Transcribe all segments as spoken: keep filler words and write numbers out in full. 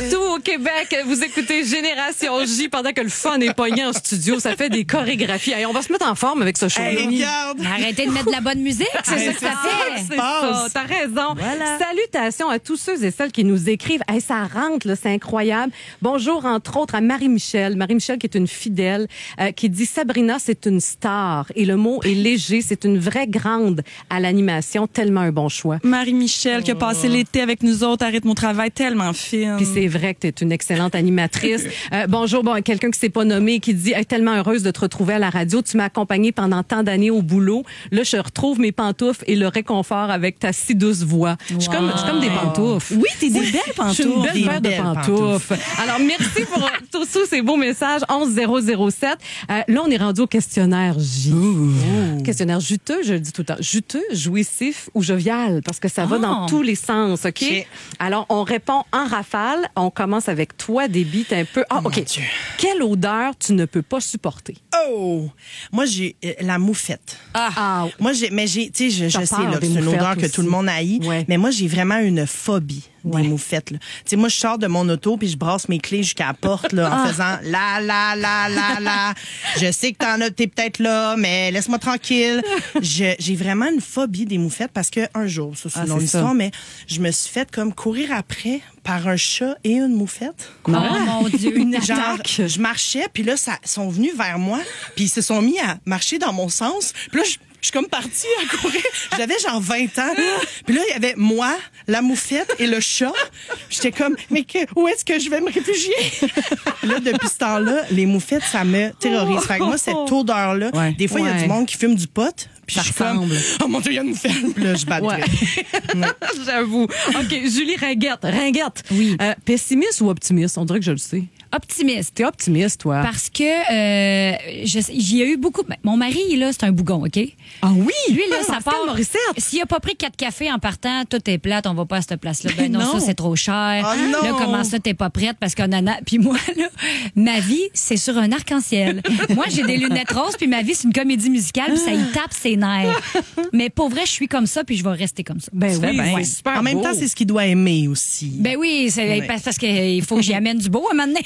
Partout au Québec, vous écoutez Génération J pendant que le fun est pogné en studio. Ça fait des chorégraphies. Hey, on va se mettre en forme avec ce show-là. Hey, regarde. Arrêtez de mettre de la bonne musique, c'est Hey, ça que ça fait. C'est ça, t'as raison. Voilà. Salutations à tous ceux et celles qui nous écrivent. Hey, ça rentre, là, c'est incroyable. Bonjour, entre autres, à Marie-Michel. Marie-Michel qui est une fidèle, euh, qui dit Sabrina, c'est une star. Et le mot est léger. C'est une vraie grande à l'animation. Tellement un bon choix. Marie-Michel qui a passé l'été avec nous autres à rythme au travail, tellement fine. Puis c'est vrai que tu es une excellente animatrice. Euh, bonjour, bon, quelqu'un qui s'est pas nommé, qui dit hey, tellement heureuse de te retrouver à la radio. Tu m'as accompagnée pendant tant d'années au boulot. Là, je retrouve mes pantoufles et le réconfort avec ta si douce voix. Je suis comme, je suis comme des pantoufles. Oui, t'es des belles Je pantoufles. suis une belle Des paire de belles pantoufles. Alors, merci pour tous tous ces beaux messages. onze zéro zéro sept. Euh, là, on est rendu au questionnaire J. Ouh. Questionnaire juteux, je le dis tout le temps. Juteux, jouissif ou jovial, parce que ça va Oh. dans tous les sens, OK? OK. Alors, on répond en rafale. On commence avec toi, Déby. T'es un peu... Ah, OK. Dieu. Quelle odeur tu ne peux pas supporter? Oh! Moi, j'ai euh, la moufette. Ah, Moi, j'ai, mais j'ai, tu sais, je, je T'as sais, peur là, des que c'est une moufettes odeur que aussi. tout le monde haït. Ouais. Mais moi, j'ai vraiment une phobie Ouais. des moufettes, là. Tu sais, moi, je sors de mon auto puis je brasse mes clés jusqu'à la porte, là, en faisant la, la, la, la, la. Je sais que t'en as, t'es peut-être là, mais laisse-moi tranquille. Je, j'ai vraiment une phobie des moufettes parce que un jour, ça, c'est Ah, une longue c'est ça. histoire, mais je me suis fait comme courir après par un chat et une moufette. Oh mon Dieu, une Genre, attaque. je marchais, puis là, ça, ils sont venus vers moi, puis ils se sont mis à marcher dans mon sens. Puis là, je je suis comme partie à courir. J'avais genre vingt ans. Puis là, il y avait moi, la moufette et le chat. J'étais comme, mais que, où est-ce que je vais me réfugier? Là, depuis ce temps-là, les moufettes, ça me terrorise. Fait que moi, cette odeur-là, Ouais. des fois, il y a Ouais. du monde qui fume du pot. Puis Ça je suis comme, ressemble. oh mon Dieu, il y a une moufette. Puis là, je battrais. Ouais. J'avoue. OK, Julie Ringuette. Ringuette. Oui. Euh, pessimiste ou optimiste? On dirait que je le sais. Optimiste. T'es optimiste, toi. Parce que euh, je sais- j'y ai eu beaucoup. Mon mari, là, c'est un bougon, OK? Ah oui? Lui, là, ça Pascal part. Morissette. S'il a pas pris quatre cafés en partant, tout est plate, on va pas à cette place-là. Ben non, non. ça, c'est trop cher. Oh non. Là, comment ça, t'es pas prête parce qu'on en a. Puis moi, là, ma vie, c'est sur un arc-en-ciel. Moi, j'ai des lunettes roses, puis ma vie, c'est une comédie musicale, puis ça y tape ses nerfs. Mais pour vrai, je suis comme ça, puis je vais rester comme ça. Ben fais oui, bien. c'est super En même beau. temps, c'est ce qu'il doit aimer aussi. Ben oui, c'est Ouais. parce parce qu'il faut que j'y amène du beau à un moment donné.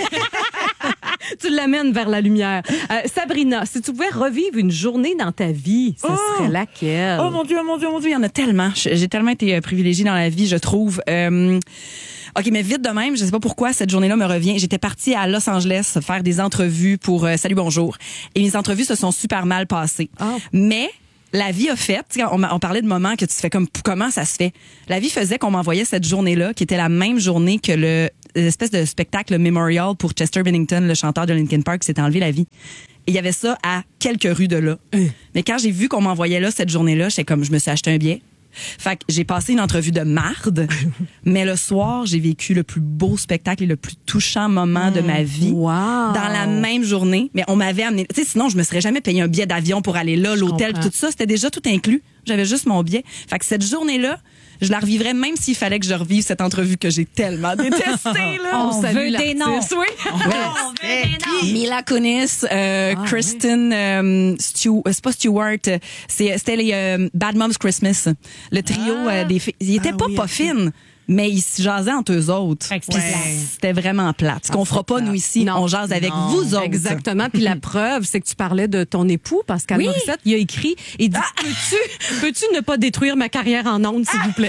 Tu l'amènes vers la lumière. Euh, Sabrina, si tu pouvais revivre une journée dans ta vie, ça Oh! serait laquelle? Oh mon Dieu, oh mon Dieu, oh mon Dieu, il y en a tellement. Je- J'ai tellement été euh, privilégiée dans la vie, je trouve. Euh, OK, mais vite de même, je sais pas pourquoi cette journée-là me revient. J'étais partie à Los Angeles faire des entrevues pour euh, Salut Bonjour. Et mes entrevues se sont super mal passées. Ah. Mais la vie a fait, tu sais, on, m'a- on parlait de moments que tu te fais comme comment ça se fait. La vie faisait qu'on m'envoyait cette journée-là, qui était la même journée que le l'espèce de spectacle memorial pour Chester Bennington, le chanteur de Linkin Park, qui s'était enlevé la vie. Et il y avait ça à quelques rues de là. Mais quand j'ai vu qu'on m'envoyait là cette journée-là, j'étais comme, je me suis acheté un billet. Fait que j'ai passé une entrevue de marde, mais le soir, j'ai vécu le plus beau spectacle et le plus touchant moment de ma vie. Wow. Dans la même journée. Mais on m'avait amené, tu sais, sinon, je me serais jamais payé un billet d'avion pour aller là, l'hôtel, comprends. tout ça. C'était déjà tout inclus. J'avais juste mon billet. Fait que cette journée-là, je la revivrais même s'il fallait que je revive cette entrevue que j'ai tellement détestée, là. On salue veut des l'artiste. noms. Oui. On veut des noms. Mila Kunis, euh, Ah, Kristen euh, Stew- euh, c'est pas Stewart, euh, c'est c'était les euh, Bad Moms Christmas, le trio Ah. euh, des filles. Ils étaient Ah pas oui, pas ok. fines, mais ils se jasaient entre eux autres. Fait que c'était Puis plate. c'était vraiment plate. Ce qu'on fera pas plate. nous ici, Non. on jase avec Non. vous autres. Exactement. Puis la preuve, c'est que tu parlais de ton époux, Pascal Oui. Morissette. Il a écrit, il dit, peux-tu, peux-tu ne pas détruire ma carrière en ondes, s'il vous plaît?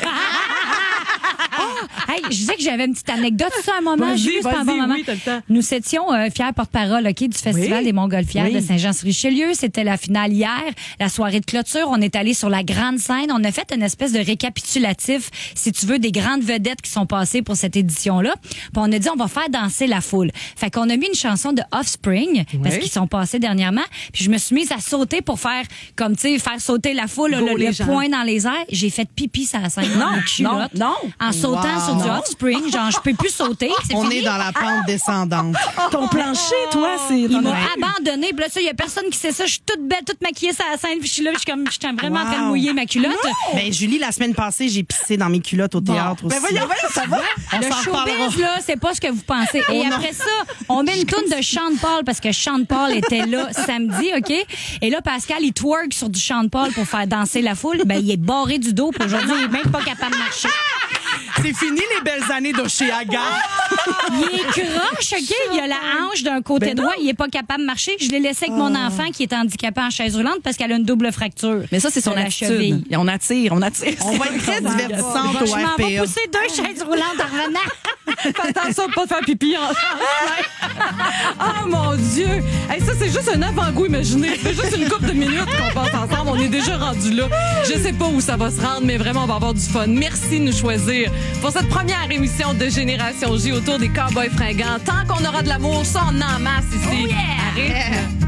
Hey, je disais que j'avais une petite anecdote, ça, un moment. Vas-y, Juste vas-y, un bon moment. oui, t'as le temps. Nous étions euh, fiers porte-parole, OK, du Festival Oui. des Montgolfières Oui. de Saint-Jean-sur-Richelieu. C'était la finale hier, la soirée de clôture. On est allé sur la grande scène. On a fait une espèce de récapitulatif, si tu veux, des grandes vedettes qui sont passées pour cette édition-là. Puis on a dit, on va faire danser la foule. Fait qu'on a mis une chanson de Offspring, parce Oui. qu'ils sont passés dernièrement. Puis je me suis mise à sauter pour faire, comme, tu sais, faire sauter la foule, Go le, les le gens. poing dans les airs. J'ai fait pipi sur la scène. Non, en culotte, non, non. En sautant Wow. sur du Non. Offspring. Genre, je peux plus sauter. C'est On fini. est dans la pente descendante. Ton plancher, toi, c'est Il ton- m'a abandonné. Puis là, ça, il y a personne qui sait ça. Je suis toute belle, toute maquillée sur la scène. Puis je suis là, je suis comme, je suis vraiment en train de Wow. mouiller ma culotte. Ben, Julie, la semaine passée, j'ai pissé dans mes culottes au théâtre aussi. Ben voyons, voyons, ça va. On Le s'en reparlera. showbiz, là, c'est pas ce que vous pensez. Et Oh non. après ça, on met une toune de Sean Paul parce que Sean Paul était là samedi, OK? Et là, Pascal, il twerk sur du Sean Paul pour faire danser la foule. Ben, il est barré du dos. Puis aujourd'hui, il est même pas capable de marcher. C'est fini les belles années d'Oshéaga. Il est croche, OK? Il a la hanche d'un côté Ben droit. non. Il est pas capable de marcher. Je l'ai laissé avec mon enfant qui est handicapé en chaise roulante parce qu'elle a une double fracture. Mais ça, c'est son de la attitude. cheville. Et on attire, on attire. On va être très divertissante Je au m'en R P vais A. pousser deux chaises roulantes en revenant. Fais attention de pas te faire pipi en Oh mon Dieu! Hey, ça, c'est juste un avant-goût imaginé. C'est juste une couple de minutes qu'on passe ensemble. On est déjà rendu là. Je sais pas où ça va se rendre, mais vraiment, on va avoir du fun. Merci de nous choisir pour cette première émission de Génération J autour des Cowboys fringants. Tant qu'on aura de l'amour, ça, on en masse ici. Oh yeah! À rythme.